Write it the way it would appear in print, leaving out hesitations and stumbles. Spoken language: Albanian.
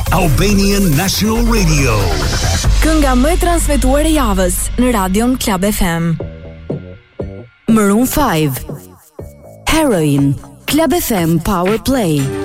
Albanian National Radio. Kënga më e transmetuar e javës në Radion Club FM. Maroon 5, Heroin, Club FM Power Play.